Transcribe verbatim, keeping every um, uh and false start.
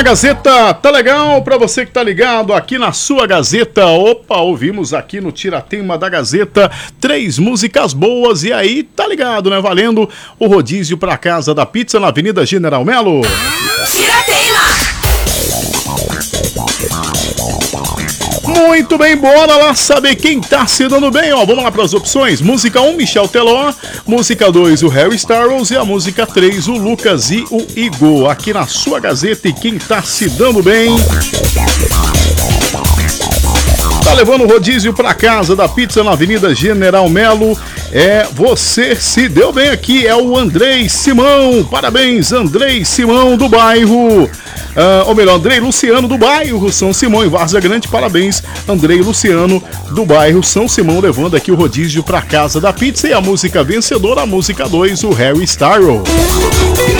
na Gazeta, tá legal? Pra você que tá ligado aqui na sua Gazeta. Opa, ouvimos aqui no Tiratema da Gazeta três músicas boas e aí tá ligado, né? Valendo o rodízio pra Casa da Pizza na Avenida General Melo. Tiratema! Muito bem, bora lá saber quem tá se dando bem, ó. Vamos lá para as opções. Música um, Michel Teló. Música dois, o Harry Styles. E a música três, o Lucas e o Igor. Aqui na sua Gazeta e quem tá se dando bem. Tá levando o rodízio pra Casa da Pizza na Avenida General Melo. É, você se deu bem aqui, é o Andrei Simão. Parabéns, Andrei Simão do bairro. Uh, ou melhor, Andrei Luciano do bairro São Simão, em Várzea Grande. Parabéns, Andrei Luciano do bairro São Simão, levando aqui o rodízio pra Casa da Pizza. E a música vencedora, a música dois, o Harry Styles.